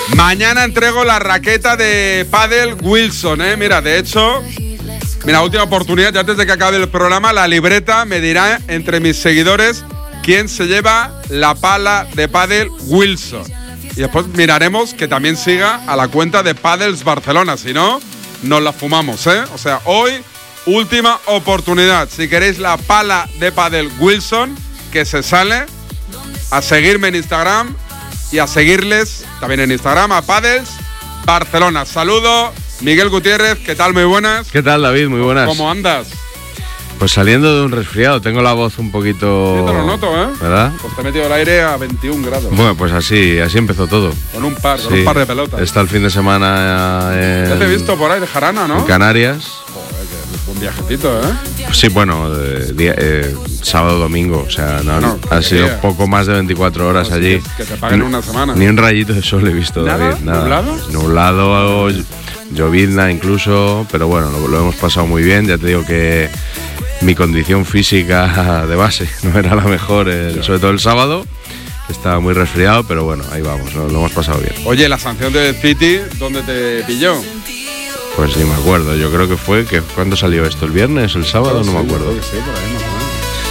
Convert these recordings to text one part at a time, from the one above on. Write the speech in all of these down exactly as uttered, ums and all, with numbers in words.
Mañana entrego la raqueta de pádel Wilson, ¿eh? Mira, de hecho, mira, última oportunidad, ya antes de que acabe el programa, la libreta me dirá entre mis seguidores quién se lleva la pala de pádel Wilson. Y después miraremos que también siga a la cuenta de Padels Barcelona, si no, nos la fumamos, ¿eh? O sea, hoy, última oportunidad. Si queréis la pala de pádel Wilson, que se sale, a seguirme en Instagram y a seguirles también en Instagram a Padels Barcelona. Saludo, Miguel Gutiérrez, ¿qué tal? Muy buenas. ¿Qué tal, David? Muy buenas. ¿Cómo andas? Pues saliendo de un resfriado, tengo la voz un poquito... Sí, te lo noto, ¿eh? ¿Verdad? Pues te he metido el aire a veintiún grados. Bueno, pues así, así empezó todo. Con un par, sí. con un par de pelotas. Está el fin de semana en... Ya te he visto por ahí de jarana, ¿no? En Canarias. Joder, qué buen viajecito, ¿eh? Pues sí, bueno, de, de, eh, sábado, domingo, o sea, no, no, ha sido día. poco más de veinticuatro horas no, allí. Sí, que te paguen una semana. Ni un rayito de sol he visto, ¿Nada? David. Nada. ¿Nublado? Nublado, llovizna incluso, pero bueno, lo, lo hemos pasado muy bien. Ya te digo que mi condición física de base no era la mejor, eh, sobre todo el sábado, que estaba muy resfriado, pero bueno, ahí vamos, lo, lo hemos pasado bien. Oye, la sanción del City, ¿dónde te pilló? Pues ni me acuerdo, yo creo que fue, que ¿cuándo salió esto? ¿El viernes? ¿El sábado? No, sí, me acuerdo. Creo que sí, por ahí, no,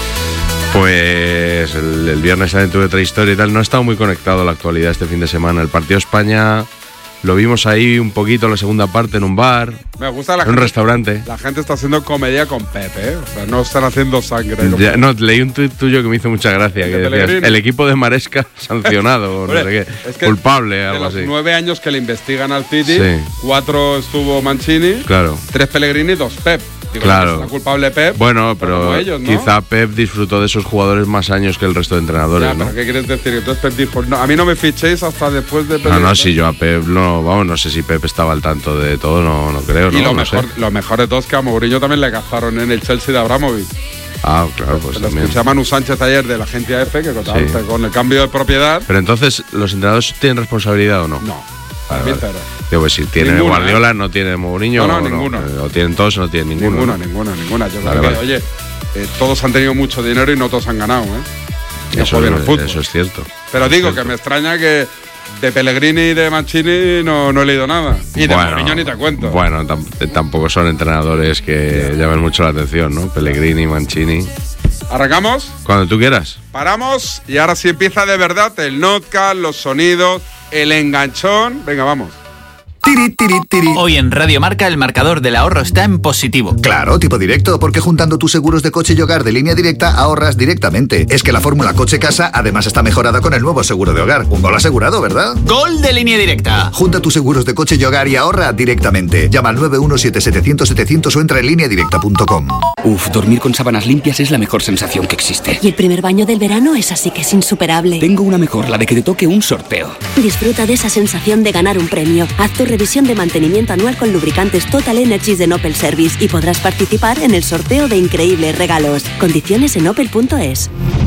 Pues el, el viernes también tuve otra historia y tal. No he estado muy conectado a la actualidad este fin de semana. El partido de España lo vimos ahí un poquito en la segunda parte en un bar. Me gusta la en gente, un restaurante. La gente está haciendo comedia con Pep, ¿eh? O sea, no están haciendo sangre. Ya, no, leí un tuit tuyo que me hizo mucha gracia, que decías, el equipo de Maresca sancionado, o no sé qué, es que culpable, algo así. De los así. nueve años que le investigan al City, sí. cuatro estuvo Mancini, claro. tres Pellegrini y dos Pep. Digo, claro. Está culpable Pep. Bueno, pero ellos, ¿no? quizá Pep disfrutó de esos jugadores más años que el resto de entrenadores, ya, ¿no? ¿pero qué quieres decir? Entonces Pep dijo, no, a mí no me fichéis hasta después de... No, no, si yo a Pep no, vamos, no sé si Pep estaba al tanto de todo, no, no creo, y no, lo, no mejor, sé. lo mejor de todo es que a Mourinho también le cazaron en el Chelsea de Abramovich. Ah, claro, pues Lo también. escuché a Manu Sánchez ayer de la agencia F, que con, Sí. con el cambio de propiedad... Pero entonces, ¿los entrenadores tienen responsabilidad o no? No, para Vale, mí vale. cero. Digo, pues si tiene Ninguna, Guardiola, ¿eh? no tiene Mourinho. No, no, o ninguno. O tienen todos o no tienen ninguno. Ninguna, ¿no? ninguna, ninguna. Yo Vale, creo que, vale. oye, eh, todos han tenido mucho dinero y no todos han ganado, ¿eh? Eso, bien el fútbol. eso es cierto. Pero Eso digo es que cierto. me extraña que de Pellegrini y de Mancini no, no he leído nada. Y de Bueno, Mourinho ni te cuento. Bueno, tam- tampoco son entrenadores que Ya. llamen mucho la atención, ¿no? Pellegrini, Mancini. ¿Arrancamos? Cuando tú quieras. Paramos y ahora sí empieza de verdad el notcast, los sonidos, el enganchón. Venga, vamos. Tiri, tiri, tiri. Hoy en Radio Marca el marcador del ahorro está en positivo. Claro, tipo directo, porque juntando tus seguros de coche y hogar de Línea Directa ahorras directamente. Es que la fórmula coche-casa además está mejorada con el nuevo seguro de hogar. Un gol asegurado, ¿verdad? ¡Gol de Línea Directa! Junta tus seguros de coche y hogar y ahorra directamente. Llama al nueve uno siete siete cero cero setecientos o entra en línea directa punto com. Uf, dormir con sábanas limpias es la mejor sensación que existe. Y el primer baño del verano es así que es insuperable. Tengo una mejor, la de que te toque un sorteo. Disfruta de esa sensación de ganar un premio. Haz tu revisión de mantenimiento anual con lubricantes Total Energies de Opel Service y podrás participar en el sorteo de increíbles regalos. Condiciones en opel punto es.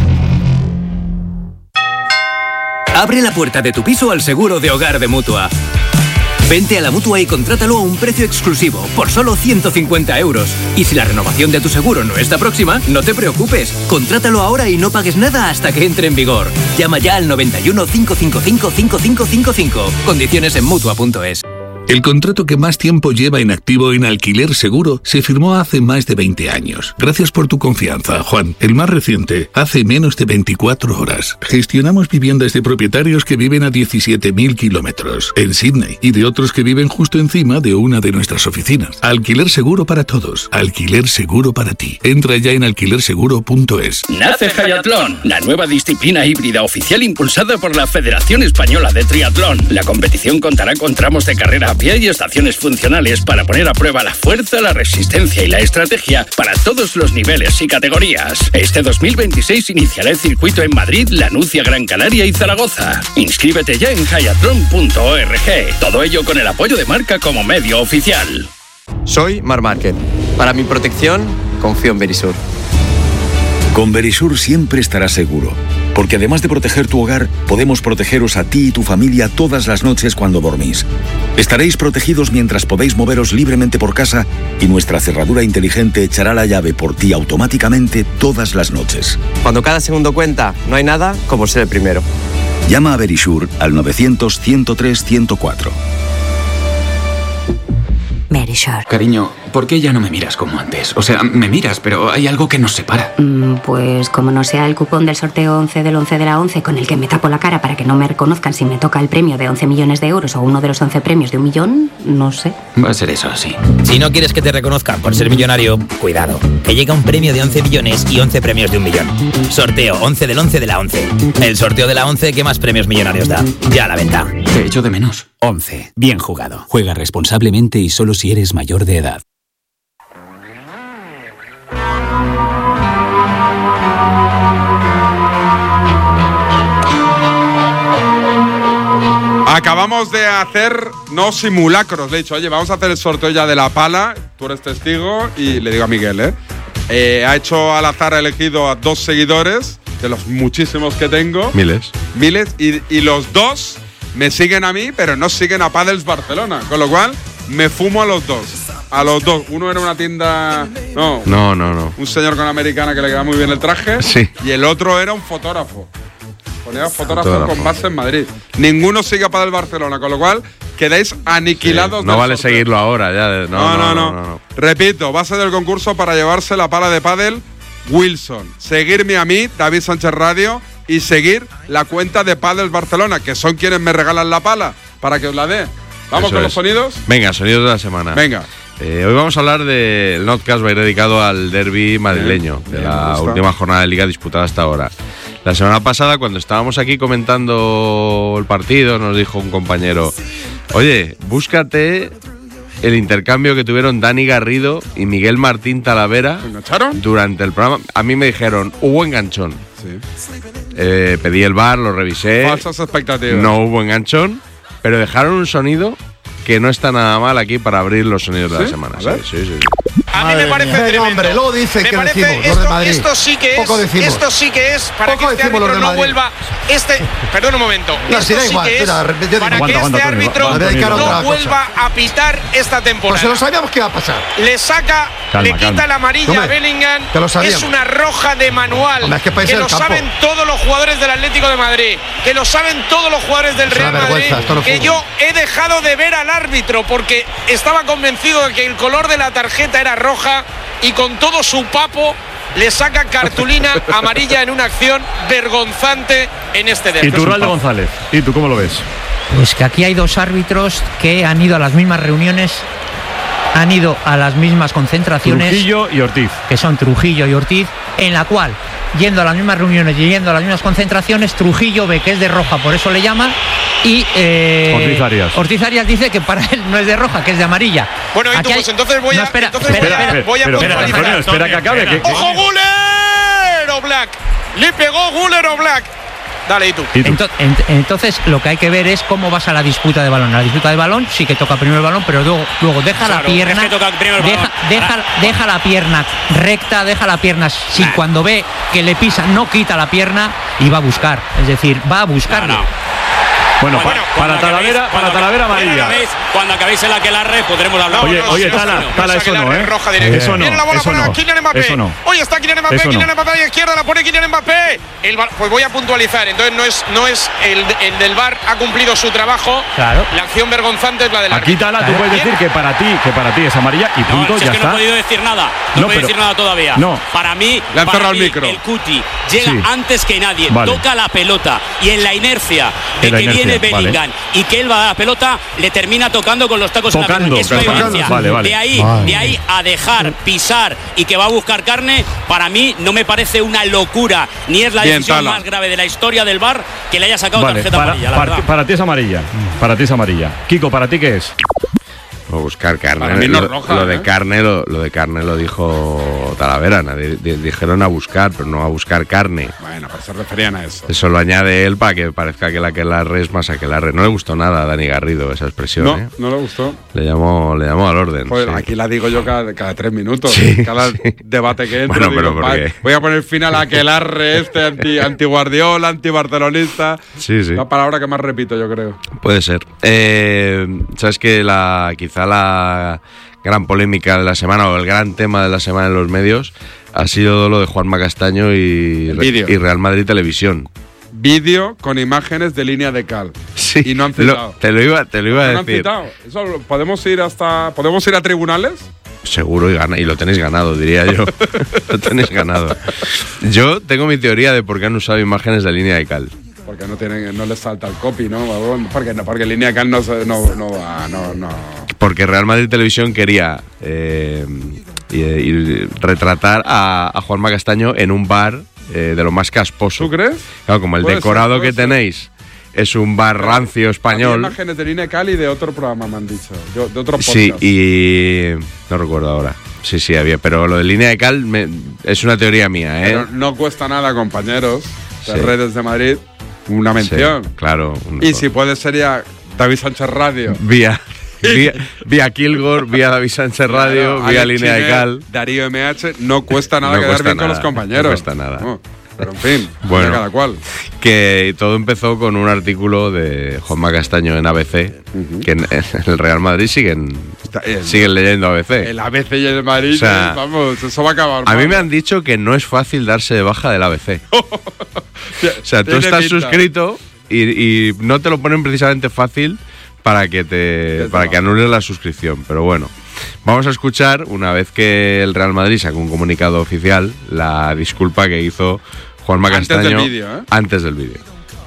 Abre la puerta de tu piso al seguro de hogar de Mutua. Vente a la Mutua y contrátalo a un precio exclusivo, por solo ciento cincuenta euros. Y si la renovación de tu seguro no está próxima, no te preocupes. Contrátalo ahora y no pagues nada hasta que entre en vigor. Llama ya al noventa y uno, cinco cinco cinco, cinco cinco cinco cinco. Condiciones en Mutua punto es. El contrato que más tiempo lleva en activo en Alquiler Seguro se firmó hace más de veinte años. Gracias por tu confianza, Juan. El más reciente, hace menos de veinticuatro horas. Gestionamos viviendas de propietarios que viven a diecisiete mil kilómetros en Sydney y de otros que viven justo encima de una de nuestras oficinas. Alquiler Seguro para todos. Alquiler Seguro para ti. Entra ya en alquiler seguro punto es. Nace Hayatlón, la nueva disciplina híbrida oficial impulsada por la Federación Española de Triatlón. La competición contará con tramos de carrera a pie y estaciones funcionales para poner a prueba la fuerza, la resistencia y la estrategia para todos los niveles y categorías. Este dos mil veintiséis iniciará el circuito en Madrid, Lanucia, Gran Canaria y Zaragoza. Inscríbete ya en hayatlón punto org. Todo ello con el apoyo de Marca como medio oficial. Soy Mar Márquez. Para mi protección, confío en Verisur. Con Verisur siempre estarás seguro, porque además de proteger tu hogar, podemos protegeros a ti y tu familia todas las noches cuando dormís. Estaréis protegidos mientras podéis moveros libremente por casa y nuestra cerradura inteligente echará la llave por ti automáticamente todas las noches. Cuando cada segundo cuenta, no hay nada como ser el primero. Llama a Verisur al novecientos, ciento tres, ciento cuatro. Verisur. Cariño, ¿por qué ya no me miras como antes? O sea, me miras, pero hay algo que nos separa. Mm, pues como no sea el cupón del sorteo once del once de la once con el que me tapo la cara para que no me reconozcan si me toca el premio de once millones de euros o uno de los once premios de un millón, no sé. Va a ser eso, sí. Si no quieres que te reconozcan por ser millonario, cuidado, que llega un premio de once millones y once premios de un millón. Sorteo once del once de la once. El sorteo de la once que más premios millonarios da. Ya a la venta. Te echo de menos. once. Bien jugado. Juega responsablemente y solo si eres mayor de edad. Acabamos de hacer, no simulacros, le he dicho, oye, vamos a hacer el sorteo ya de la pala, tú eres testigo, y le digo a Miguel, ¿eh? eh ha hecho al azar, ha elegido a dos seguidores, de los muchísimos que tengo. Miles. Miles, y, y los dos me siguen a mí, pero no siguen a Padels Barcelona, con lo cual me fumo a los dos. A los dos. Uno era una tienda... No, no, no, no. Un señor con americana que le queda muy bien el traje. Sí. Y el otro era un fotógrafo. Ponía fotógrafo, fotógrafo. con base en Madrid. Ninguno sigue a Padel Barcelona, con lo cual quedáis aniquilados. Sí, no vale sorteo. Seguirlo ahora ya. No no no, no, no, no, no. Repito, base del concurso para llevarse la pala de pádel Wilson. Seguirme a mí, David Sánchez Radio, y seguir la cuenta de Padel Barcelona, que son quienes me regalan la pala, para que os la dé. ¿Vamos Eso con es. los sonidos? Venga, sonidos de la semana. Venga. Eh, hoy vamos a hablar del Notcast, va a ir dedicado al derbi madrileño, bien, de la última jornada de Liga disputada hasta ahora. La semana pasada, cuando estábamos aquí comentando el partido, nos dijo un compañero, oye, búscate el intercambio que tuvieron Dani Garrido y Miguel Martín Talavera durante el programa. A mí me dijeron, hubo enganchón. Sí. Eh, pedí el V A R, lo revisé. Falsas expectativas. No hubo enganchón, pero dejaron un sonido que no está nada mal aquí para abrir los sonidos ¿Sí? de la semana. Sí, sí, sí, sí. A mí me parece tremendo. Hombre, luego dice me que parece decimos, esto, los de Madrid. esto sí que Poco es, decimos. esto sí que es para Poco que este decimos los árbitro de no Madrid. vuelva. Este, perdón un momento. No, esto sí, da sí igual, que es espera, repite, para aguanta, que aguanta, este Tony, árbitro va, va, va, no va, vuelva a pitar esta temporada. Pues se lo sabíamos que iba a pasar. Le saca, Calma, le quita calma. la amarilla Hombre, a Bellingham. que lo sabíamos. Es una roja de manual. Hombre, es que país que del lo campo. saben todos los jugadores del Atlético de Madrid. Que lo saben todos los jugadores del Es una Real Madrid. vergüenza, esto no es Que fútbol. yo he dejado de ver al árbitro porque estaba convencido de que el color de la tarjeta era roja y con todo su papo le saca cartulina amarilla en una acción vergonzante en este derbi. ¿Y tú, Raldo González? ¿Y tú cómo lo ves? Pues que aquí hay dos árbitros que han ido a las mismas reuniones, han ido a las mismas concentraciones. Trujillo y Ortiz. Que son Trujillo y Ortiz, en la cual, yendo a las mismas reuniones y yendo a las mismas concentraciones, Trujillo ve que es de roja, por eso le llama, y eh, Ortiz Arias. Ortiz Arias dice que para él no es de roja, que es de amarilla. Bueno, y tú, Aquí hay- pues entonces voy No, a, espera, entonces espera, voy a, espera, voy a pero, pero, puntualizar. Antonio, espera que acabe. que- que- ¡Ojo, Guller o Black! Le pegó Guller o Black. Dale, ¿y tú? Ento- ent- entonces lo que hay que ver es cómo vas a la disputa de balón. A la disputa de balón sí que toca primero el balón, pero luego, luego deja Claro, la pierna, es que toca primero el deja, balón. deja, deja la pierna recta, deja la pierna si Nah. cuando ve que le pisa no quita la pierna y va a buscar, es decir, va a buscarle. No, no. Bueno, Bueno, pa- cuando para Talavera, acabéis- para cuando Talavera acabéis- amarilla. Cuando acabéis, cuando acabéis el aquelarre podremos hablar. Oye, No, no, oye, no, Tala, no, no, Tala, no, eso no, Aguilar, ¿eh? roja directa. Eso no, Viene la bola eso para no. Kylian Mbappé. Eso no. Oye, está Kylian Mbappé, Eso no. Kylian Mbappé a la izquierda, la pone Kylian Mbappé. El bar- pues voy a puntualizar, entonces no es, no es el, el del V A R ha cumplido su trabajo. Claro. La acción vergonzante es la del Aquí, árbitro. Tala, tú puedes decir que para ti, que para ti es amarilla y No, punto, si ya es que está. no he podido decir nada. No, No, he podido pero- decir nada todavía. No. Para mí, Le han para cerrado el mí, micro. el Cuti llega Sí. antes que nadie. Vale. Toca la pelota y en la inercia de En la que inercia, viene vale. Bellingham y que él va a dar la pelota, le termina tocando con los tacos Tocando, en la pelota. Es una tocando. evidencia. Vale, vale. De ahí, Vale. de ahí a dejar pisar y que va a buscar carne, para mí no me parece una locura, ni es la Bien, decisión Tala. más grave de la historia del V A R que le haya sacado Vale, tarjeta para, amarilla, la para, verdad. ti- para ti es amarilla. Para ti es amarilla. Kiko, ¿para ti qué es? O buscar carne. Para mí no lo, es roja, lo de ¿eh? carne lo, lo de carne lo dijo Talavera. nadie- di- dijeron a buscar, pero no a buscar carne. Bueno, pues se referían a eso. Eso lo añade él para que parezca que la aquelarre es más aquelarre. No le gustó nada a Dani Garrido esa expresión. No, ¿eh? no le gustó. Le llamó, le llamó al orden. Pues sí. aquí la digo yo cada, cada tres minutos. Sí, cada sí. debate que entre. Bueno, digo, pero ¿por "Va, qué? voy a poner fin a la aquelarre este anti, anti-Guardiola, anti-barcelonista. Sí, sí. La palabra que más repito, yo creo. Puede ser. Eh, Sabes que la quizá la gran polémica de la semana o el gran tema de la semana en los medios ha sido lo de Juanma Castaño y, El vídeo. y Real Madrid Televisión. vídeo con imágenes de línea de cal. Sí, y no han citado. Lo, te lo iba, te lo iba a ¿No decir. han citado? Eso, ¿podemos ir hasta, ¿podemos ir a tribunales? Seguro, y, gana, y lo tenéis ganado, diría yo. Lo tenéis ganado. Yo tengo mi teoría de por qué han usado imágenes de línea de cal. Porque no tienen, no les salta el copy, ¿no? Porque, no, porque línea de cal no, no, no va, no, no. Porque Real Madrid Televisión quería eh, y, y retratar a, a Juanma Castaño en un bar eh, de lo más casposo. ¿Tú crees? Claro, como el decorado ser, que ser. tenéis es un bar rancio español. Hay imágenes de línea de cal y de otro programa, me han dicho. De, de otro podcast. Sí, y no recuerdo ahora. Sí, sí, había. Pero lo de línea de cal me, es una teoría mía, ¿eh? Pero no cuesta nada, compañeros de sí. Redes de Madrid. Una mención. Sí, claro. Y si puede sería David Sánchez Radio. Vía, vía, vía Kilgore, vía David Sánchez Radio, claro, vía Alex Línea Chiner, de Cal. Darío M H, no cuesta nada no quedar bien nada, con los compañeros. No cuesta nada. No, pero en fin, bueno, cada cual. Que todo empezó con un artículo de Juanma Castaño en A B C, uh-huh. que en, en el Real Madrid siguen, el, siguen leyendo A B C. El A B C y el Madrid, o sea, vamos, eso va a acabar. A mal. mí me han dicho que no es fácil darse de baja del A B C. O sea, tú estás pinta. suscrito y, y no te lo ponen precisamente fácil para que te para que anules la suscripción. Pero bueno, vamos a escuchar, una vez que el Real Madrid sacó un comunicado oficial, la disculpa que hizo Juanma Castaño antes del vídeo. ¿eh? Antes del vídeo.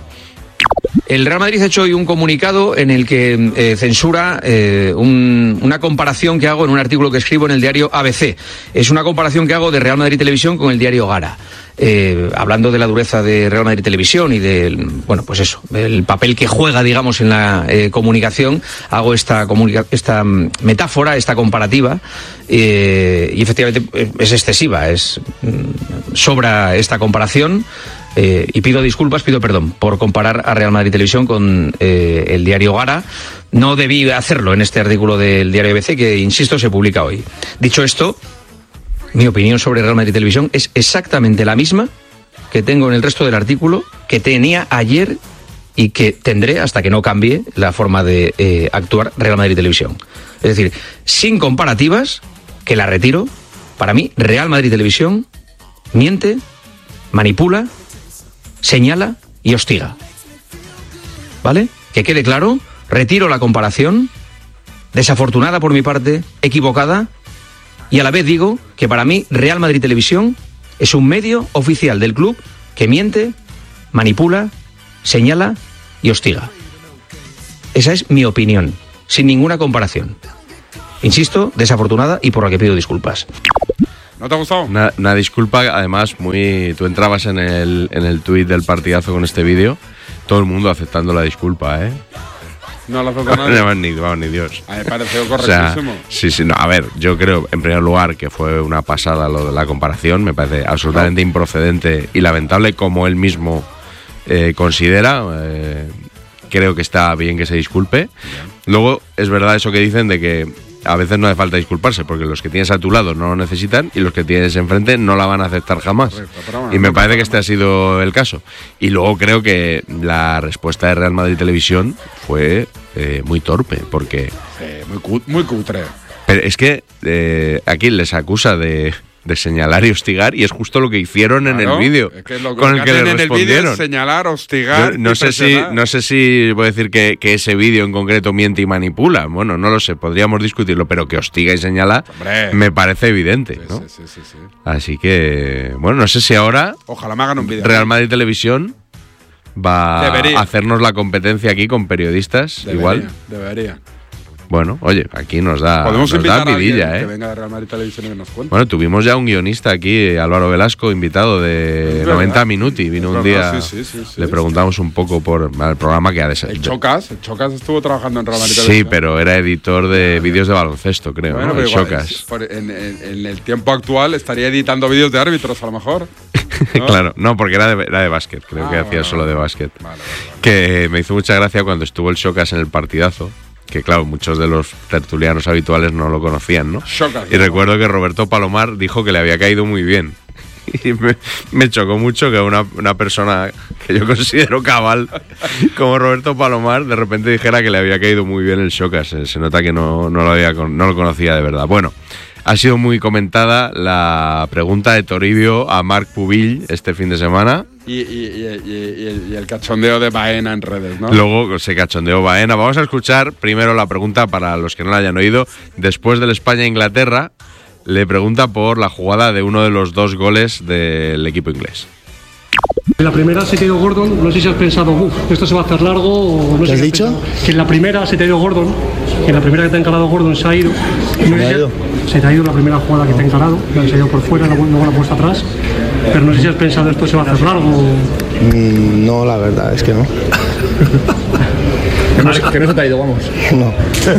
El Real Madrid ha hecho hoy un comunicado en el que eh, censura eh, un, una comparación que hago en un artículo que escribo en el diario A B C. Es una comparación que hago de Real Madrid Televisión con el diario Gara. Eh, hablando de la dureza de Real Madrid Televisión y del, bueno, pues eso, el papel que juega, digamos, en la eh, comunicación, hago esta, comunica esta metáfora, esta comparativa, eh, y efectivamente es excesiva, es sobra esta comparación. Eh, y pido disculpas, pido perdón por comparar a Real Madrid Televisión con eh, el diario Gara. No debí hacerlo en este artículo del diario A B C, que, insisto, se publica hoy. Dicho esto, mi opinión sobre Real Madrid Televisión es exactamente la misma que tengo en el resto del artículo, que tenía ayer y que tendré hasta que no cambie la forma de eh, actuar Real Madrid Televisión. Es decir, sin comparativas, que la retiro, para mí Real Madrid Televisión miente, manipula, señala y hostiga. ¿Vale? Que quede claro, retiro la comparación, desafortunada por mi parte, equivocada, y a la vez digo que para mí Real Madrid Televisión es un medio oficial del club que miente, manipula, señala y hostiga. Esa es mi opinión, sin ninguna comparación. Insisto, desafortunada y por la que pido disculpas. ¿No te ha gustado? Una, una disculpa, además, muy. Tú entrabas en el, en el tuit del partidazo con este vídeo, todo el mundo aceptando la disculpa, ¿eh? No lo acepta nadie. No, ni, vamos, ni Dios. A mí me pareció correctísimo. O sea, sí, sí, no, a ver, yo creo, en primer lugar, que fue una pasada lo de la comparación, me parece absolutamente no. improcedente y lamentable, como él mismo eh, considera. Eh, creo que está bien que se disculpe. Bien. Luego, es verdad eso que dicen de que a veces no hace falta disculparse, porque los que tienes a tu lado no lo necesitan y los que tienes enfrente no la van a aceptar jamás. Correcto, y me parece que este ha sido el caso. Y luego creo que la respuesta de Real Madrid Televisión fue eh, muy torpe, porque... Sí, muy, cu muy cutre. Pero es que eh, aquí les acusa de... de señalar y hostigar, y es justo lo que hicieron claro, en el vídeo es que lo que con el que le respondieron. Es señalar, hostigar. Yo, no sé si no sé si voy a decir que, que ese vídeo en concreto miente y manipula. Bueno, no lo sé, podríamos discutirlo, pero que hostiga y señala Hombre. me parece evidente, sí, ¿no? Sí, sí, sí, sí. Así que, bueno, no sé si ahora ojalá me hagan un vídeo. Real Madrid Televisión va debería. a hacernos la competencia aquí con periodistas debería, igual. Debería. Bueno, oye, aquí nos da, podemos nos invitar da vidilla, a ¿eh? Que venga de Real Madrid Televisión y que nos cuente. Bueno, tuvimos ya un guionista aquí, Álvaro Velasco, invitado de noventa Minuti. Vino un día, sí, sí, sí, sí, le preguntamos un poco por el programa que ha de El Chocas, el Chocas estuvo trabajando en Real Madrid Televisión. Sí, pero era editor de vídeos de baloncesto, creo, bueno, ¿no? El igual, Chocas. Es, por, en, en, en el tiempo actual estaría editando vídeos de árbitros, a lo mejor. ¿No? Claro, no, porque era de, era de básquet, creo ah, que bueno, hacía solo de básquet. Vale, vale, vale. Que me hizo mucha gracia cuando estuvo el Chocas en el partidazo. Que claro, muchos de los tertulianos habituales no lo conocían, ¿no? Chocas, y ¿no? recuerdo que Roberto Palomar dijo que le había caído muy bien. Y me, me chocó mucho que una, una persona que yo considero cabal, como Roberto Palomar, de repente dijera que le había caído muy bien el Chocas. Se, se nota que no, no, lo había, no lo conocía de verdad. Bueno, ha sido muy comentada la pregunta de Toribio a Marc Pubill este fin de semana. Y, y, y, y, y, el, y el cachondeo de Baena en redes, ¿no? Luego se cachondeó Baena. Vamos a escuchar primero la pregunta para los que no la hayan oído. Después del España-Inglaterra, le pregunta por la jugada de uno de los dos goles del equipo inglés. En la primera se te ha ido Gordon, no sé si has pensado, uff, esto se va a hacer largo o no sé. ¿Qué has qué dicho? Pensado. Que en la primera se te ha ido Gordon, que en la primera que te ha encarado Gordon se ha ido. No ¿Se sé ha si- ido? Se te ha ido la primera jugada que te ha encarado, se ha ido por fuera, luego la ha puesto atrás. Pero no sé si has pensado esto se va a hacer largo o... Mm, no, la verdad es que no. Que no, se- que no se te ha ido, vamos. No.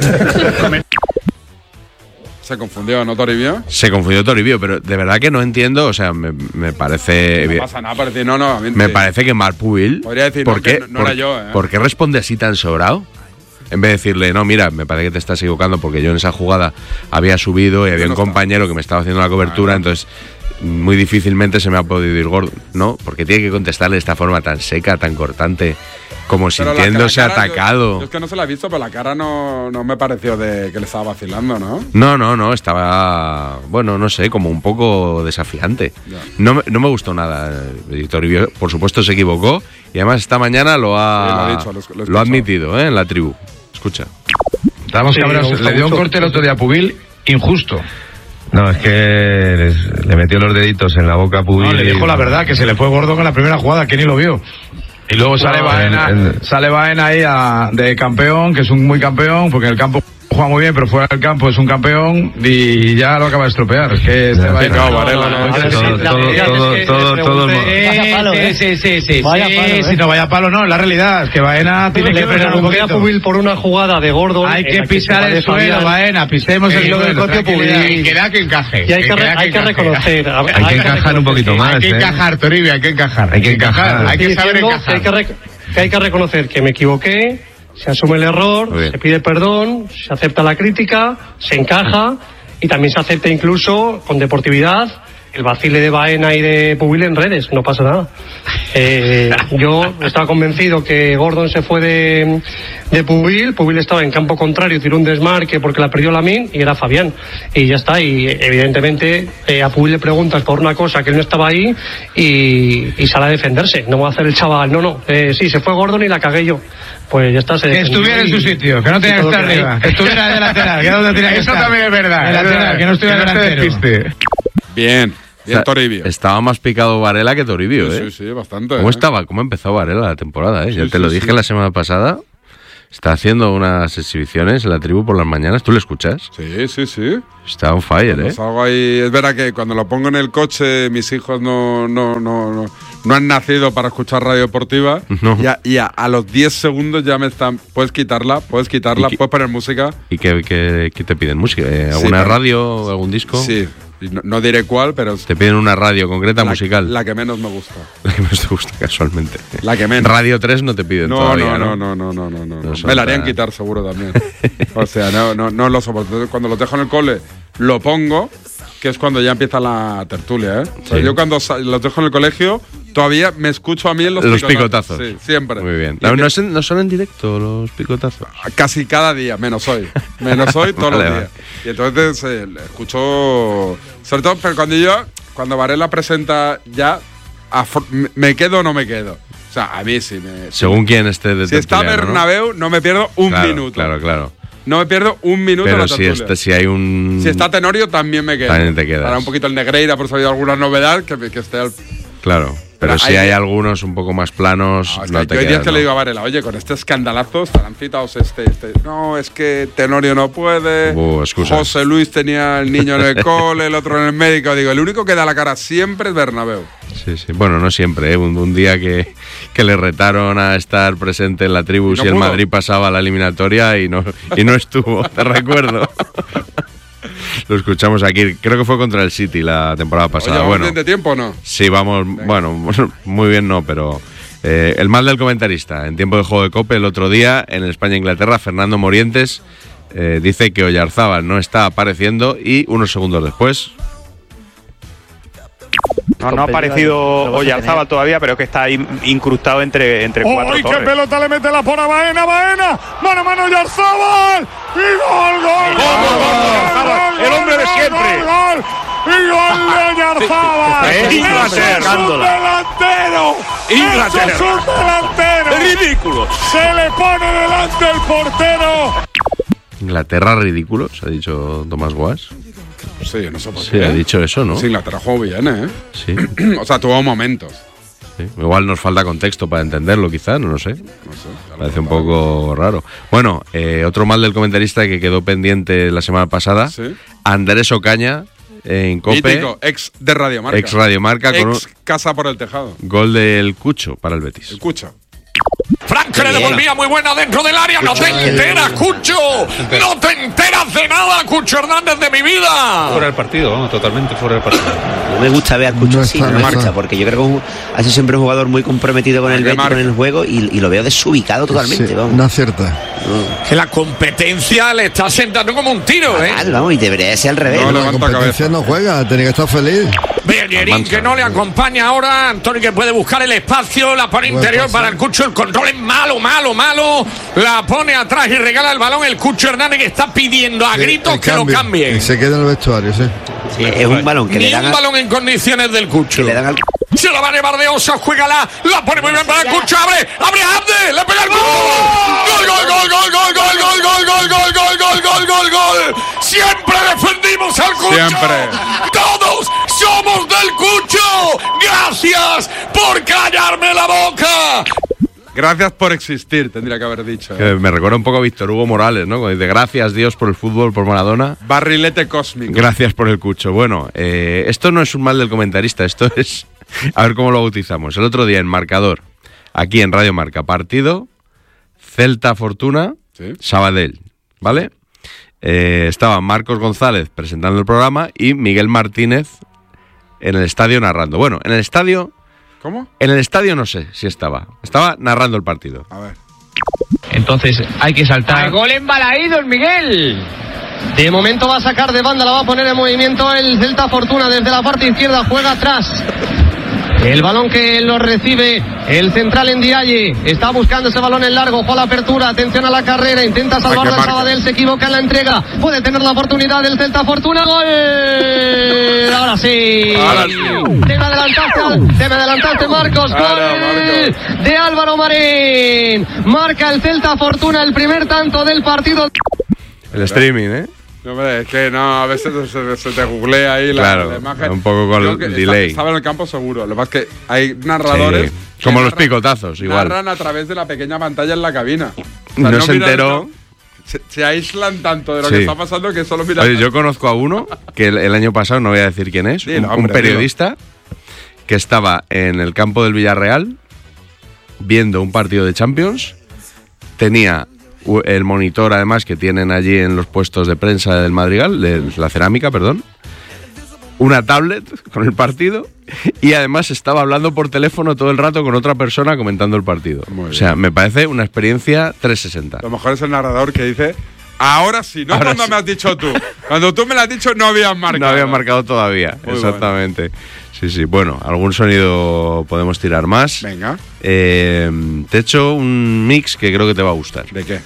Se confundió, ¿no, Toribio? Se confundió Toribio, pero de verdad que no entiendo, o sea, me, me parece... No pasa nada, para decir, no, no. A mí Me sí. parece que Marc Pubill, Podría decir, ¿por no, qué, que no- no por, era yo, ¿eh? ¿por qué responde así tan sobrado? En vez de decirle, no, mira, me parece que te estás equivocando porque yo en esa jugada había subido y había un compañero que me estaba haciendo la cobertura, entonces muy difícilmente se me ha podido ir Gordon, ¿no? Porque tiene que contestarle de esta forma tan seca, tan cortante, como Pero la- sintiéndose la cara, atacado. Yo, yo es que no se la he visto, pero la cara no, no me pareció de que le estaba vacilando, ¿no? No, no, no, estaba, bueno, no sé, como un poco desafiante. No, me- no me gustó nada. Y Toribio, por supuesto, se equivocó y además esta mañana lo ha, Sí, lo ha dicho, lo he- lo he lo ha escuchado. admitido, ¿eh? En la tribu. Escucha. Estamos Sí, cabreados. me gusta Le dio un mucho. corte el otro día a Pubill injusto. No, es que les- le metió los deditos en la boca a Pubill. No, le dijo la verdad, que se le fue Gordon en la primera jugada, que ni lo vio. Y luego sale No, Baena, en- en- sale Baena ahí a- de campeón, que es un muy campeón, porque en el campo juega muy bien, pero fuera del campo es un campeón y ya lo acaba de estropear. Es que este Ya, Baena... no, Varela, ¿no? Todo- todo- todo- todo- todo el mundo- Vaya palo, ¿eh? Sí, sí, sí. Vaya sí, palo, ¿eh? sí, no, vaya palo, no, la realidad es que Baena tiene que Le frenar un pregunté a poquito. Pubill por una jugada de Gordon. Hay en que la se pisar va el de suelo, Fabián. Baena, pisemos el Y luego suelo. el propio tranquilidad, Pubill. Y que da que encaje. Y hay que, que da re- hay que encaje. reconocer. a ver, Hay que encajar un poquito más, Hay que ¿eh? encajar, Toribio, hay que encajar. Hay que encajar. Hay que Estoy saber diciendo encajar. que hay que, rec- que hay que reconocer que me equivoqué, se asume el error, Muy bien. se pide perdón, se acepta la crítica, se encaja y también se acepta incluso con deportividad el vacile de Baena y de Pubill en redes, no pasa nada. Eh, yo estaba convencido que Gordon se fue de, de Pubill, Pubill estaba en campo contrario, tiró un desmarque porque la perdió Lamine y era Fabián. Y ya está, y evidentemente eh, a Pubill le preguntas por una cosa que él no estaba ahí y, y sale a defenderse. No va a hacer el chaval, no, no, eh, sí, se fue Gordon y la cagué yo. Pues ya está, se Que defendió estuviera en y- su sitio, que no y tenía que todo estar lo hay. arriba. Que estuviera de lateral, que era donde tenía que Eso estar. también es verdad. De es lateral, verdad, que no estuviera que no se delantero. Bien, bien Está- Toribio. Estaba más picado Varela que Toribio, Sí, ¿eh? sí, sí, bastante. ¿Cómo ¿eh? estaba? ¿Cómo empezó Varela la temporada, eh? Sí, Ya te sí, lo sí. dije la semana pasada. Está haciendo unas exhibiciones en la tribu por las mañanas. ¿Tú lo escuchas? Sí, sí, sí. Está on fire, Cuando ¿eh? salgo ahí, es verdad que cuando lo pongo en el coche, mis hijos no, no, no, no, no han nacido para escuchar radio deportiva. No. Y, a, y a- a los diez segundos ya me están. Puedes quitarla, puedes quitarla, ¿Y qué- puedes poner música. ¿Y qué, qué- qué te piden? ¿Música? Eh, Sí, ¿Alguna pero- radio? ¿Algún disco? Sí, y no, no diré cuál, pero. ¿Te piden una radio concreta la, musical? La que menos me gusta. La que más te gusta, casualmente. La que menos. Radio tres no te piden No, todavía, no, ¿no? no, no, no, no, no, no. No son Me la harían para- quitar seguro también. O sea, no, no, no lo soporto. Entonces, cuando lo dejo en el cole, lo pongo, que es cuando ya empieza la tertulia, ¿eh? O sea, Sí. yo cuando sa- los dejo en el colegio, todavía me escucho a mí en los, Los picotazos. Sí, siempre. Muy bien. Y No, que- no, es en- no son en directo los picotazos. Casi cada día, menos hoy. Menos hoy todos Vale, los vale. días. Y entonces eh, le escucho. Sobre todo, pero cuando yo, cuando Varela presenta ya, afor- me- me quedo o no me quedo. O sea, a mí sí me. Según quién esté de Si está tertuliano, ¿no? Bernabéu, no me pierdo un Claro, minuto. Claro, claro. No me pierdo un minuto Pero la si, tertulia. este, si hay un... Si está Tenorio, también me quedo. También te quedas. Para un poquito el Negreira, por si ha habido alguna novedad, que, que esté al. Claro. Pero, Pero si hay- hay algunos un poco más planos, No, es no que te yo hay días quedas, que ¿no? le digo a Varela, oye, con este escandalazo estarán citados este, este. No, es que Tenorio no puede. Uh, excusas. José Luis tenía el niño en el cole, el otro en el médico. Digo, el único que da la cara siempre es Bernabéu. Sí, sí. Bueno, no siempre, ¿eh? Un, un día que, que le retaron a estar presente en la tribu Y no si el pudo. Madrid pasaba la eliminatoria y no, y no estuvo, te recuerdo. Lo escuchamos aquí, creo que fue contra el City la temporada pasada. Oye, ¿vamos bueno, bien de tiempo o no? sí, vamos, bueno, muy bien no, pero eh, el mal del comentarista. En tiempo de juego de Cope el otro día en España-Inglaterra, Fernando Morientes eh, dice que Oyarzábal no está apareciendo y unos segundos después... No, no ha aparecido Oyarzábal todavía, pero es que está ahí incrustado entre, entre cuatro ¡Ay, qué torres. pelota le mete la pora Baena, Baena! ¡Mano a mano Oyarzábal! ¡Y gol, gol! gol, gol, gol, gol, El hombre de gol, siete, siempre. Gol, gol, y gol de Oyarzábal. ¿Eh? Inglaterra. ¡Eso es un delantero! Inglaterra. ¡Eso es un delantero! Es ridículo. Se le pone delante el portero. Inglaterra ridículos, ha dicho Tomás Guas. Sí, no sé por Sí, qué. ha dicho eso, ¿no? Sí, Inglaterra jugó bien, ¿eh? Sí. O sea, tuvo momentos. Sí. Igual nos falta contexto para entenderlo, quizá, no lo sé. No sé. Parece un poco raro. Bueno, eh, otro mal del comentarista que quedó pendiente la semana pasada. Sí. Andrés Ocaña, en COPE. Mítico, ex de Radio Marca. Ex Radio Marca, con Ex Casa por el Tejado. un gol del Cucho para el Betis. El Cucho. Frank que le devolvía muy buena dentro del área. No te enteras, Cucho. No te enteras de nada, Cucho Hernández de mi vida. Fuera del partido, vamos, totalmente fuera del partido. No me gusta ver a Cucho así, no me gusta, porque yo creo que ha sido siempre un jugador muy comprometido con el Betis, con el juego, y, y lo veo desubicado totalmente. Sí, vamos. no acierta. Que la competencia le está sentando como un tiro, ¿eh? Claro, vamos, y debería ser al revés. No, la competencia no juega, tiene que estar feliz. Bellerín que no le acompaña ahora. Antonio que puede buscar el espacio. La pone interior para el Cucho. El control es malo, malo, malo. La pone atrás y regala el balón el Cucho Hernández, que está pidiendo a Sí, gritos el que cambio, lo cambien. Y se queda en el vestuario, sí. Sí, es un balón que Ni le dan un a- balón en condiciones del Cucho. le dan al- Se la va a llevar de Osa, juégala. La pone muy bien para el Cucho. Abre, abre Abde. Le pega el gol. Gol, gol, gol, gol, gol, gol, gol, gol, gol, gol, gol, gol, gol, gol, gol. Siempre defendimos al Cucho. Siempre. Todos somos del Cucho. Gracias por callarme la boca. Gracias por existir, tendría que haber dicho. Que ¿eh? me recuerda un poco a Víctor Hugo Morales, ¿no? Cuando dice, gracias Dios por el fútbol, por Maradona. Barrilete cósmico. Gracias por el Cucho. Bueno, eh, esto no es un mal del comentarista, esto es... A ver cómo lo bautizamos. El otro día en Marcador, aquí en Radio Marca, partido Celta Fortuna, Sí. Sabadell, ¿vale? Eh, estaba Marcos González presentando el programa y Miguel Martínez en el estadio narrando. Bueno, en el estadio... ¿Cómo? En el estadio no sé si estaba. Estaba narrando el partido. A ver. Entonces hay que saltar. Al gol embalaído, Miguel. De momento va a sacar de banda, la va a poner en movimiento el Celta Fortuna desde la parte izquierda, juega atrás. El balón que lo recibe el central en Ndiaye. Está buscando ese balón en largo. Juega la apertura. Atención a la carrera. Intenta salvar al Sabadell. Se equivoca en la entrega. Puede tener la oportunidad del Celta Fortuna. ¡Gol! Ahora sí. Ahora sí. Debe adelantarse, debe adelantarse Marcos. ¡Gol! Ahora, Marcos. De Álvaro Marín. Marca el Celta Fortuna el primer tanto del partido. El streaming, ¿eh? No, hombre, es que no, a veces se, se te googlea ahí la, Claro, la imagen. un poco con Yo el que delay. Está, estaba en el campo seguro. Lo que pasa es que hay narradores. Sí, que como los narran- picotazos, igual. Narran a través de la pequeña pantalla en la cabina. O No se miran- enteró. Se, se aíslan tanto de lo Sí. que está pasando que solo miran. Oye, yo conozco a uno que el, el año pasado, no voy a decir quién es, Dilo, un, hombre, un periodista que estaba en el campo del Villarreal viendo un partido de Champions. Tenía u- el monitor, además, que tienen allí en los puestos de prensa del Madrigal, de la cerámica, perdón. Una tablet con el partido y además estaba hablando por teléfono todo el rato con otra persona comentando el partido. O sea, me parece una experiencia trescientos sesenta. Lo mejor es el narrador que dice. Ahora sí, no Ahora cuando sí. me has dicho tú. Cuando tú me lo has dicho, no habías marcado. No había marcado todavía, Muy exactamente. Sí, sí. Bueno, algún sonido podemos tirar más. Venga. Eh, te he hecho un mix que creo que te va a gustar. ¿De qué?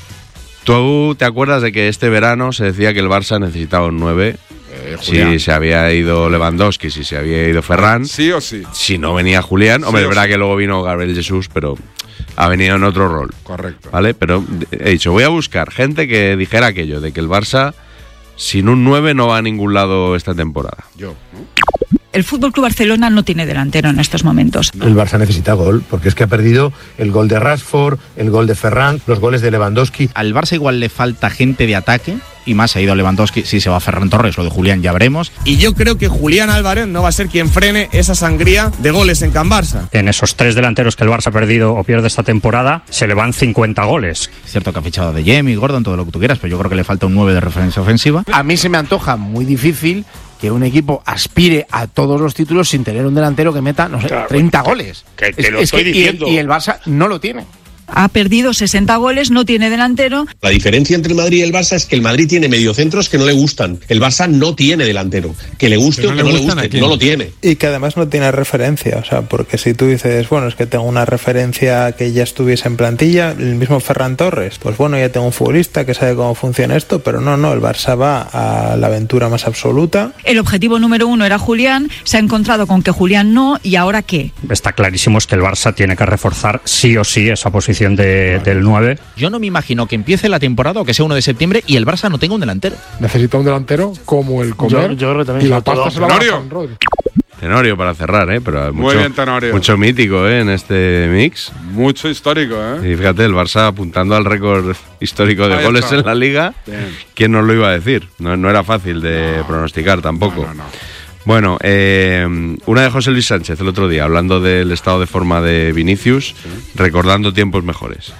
¿Tú te acuerdas de que este verano se decía que el Barça necesitaba un nueve? Eh, Julián. Si se había ido Lewandowski, si se había ido Ferran. Sí o sí. Si no venía Julián. Hombre, Sí es o verdad sí. que luego vino Gabriel Jesús, pero ha venido en otro rol. Correcto. ¿Vale? Pero he dicho, voy a buscar gente que dijera aquello, de que el Barça sin un nueve no va a ningún lado esta temporada. Yo, ¿no? El F C Barcelona no tiene delantero en estos momentos. El Barça necesita gol, porque es que ha perdido el gol de Rashford, el gol de Ferran, los goles de Lewandowski. Al Barça igual le falta gente de ataque, y más ha ido Lewandowski, si se va Ferran Torres, lo de Julián ya veremos. Y yo creo que Julián Álvarez no va a ser quien frene esa sangría de goles en Can Barça. En esos tres delanteros que el Barça ha perdido o pierde esta temporada, se le van cincuenta goles. Es cierto que ha fichado de Jamie, Gordon, todo lo que tú quieras, pero yo creo que le falta un nueve de referencia ofensiva. A mí se me antoja muy difícil que un equipo aspire a todos los títulos sin tener un delantero que meta, no sé, Claro, treinta goles. que te Es- lo es estoy que- y el- diciendo. Y el Barça no lo tiene. Ha perdido sesenta goles, no tiene delantero. La diferencia entre el Madrid y el Barça es que el Madrid tiene mediocentros que no le gustan. El Barça no tiene delantero. Que le guste o que no le guste, no lo tiene. Y que además no tiene referencia, o sea, porque si tú dices, bueno, es que tengo una referencia que ya estuviese en plantilla, el mismo Ferran Torres, pues bueno, ya tengo un futbolista que sabe cómo funciona esto, pero no, no, el Barça va a la aventura más absoluta. El objetivo número uno era Julián, se ha encontrado con que Julián no, ¿y ahora qué? Está clarísimo es que el Barça tiene que reforzar sí o sí esa posición de, del nueve. Yo no me imagino que empiece la temporada o que sea uno de septiembre y el Barça no tenga un delantero. Necesita un delantero como el Comer, yo, yo creo que también y la pasta se la va a Tenorio. Rodri. Tenorio para cerrar, ¿eh? Pero Muy mucho, bien, Tenorio. mucho mítico, ¿eh? En este mix. Mucho histórico, ¿eh? Y fíjate, el Barça apuntando al récord histórico de Ahí goles está. en la Liga. Bien. ¿Quién nos lo iba a decir? No, no era fácil de No. pronosticar tampoco. No, no, no. Bueno, eh, una de José Luis Sánchez el otro día, hablando del estado de forma de Vinicius, recordando tiempos mejores.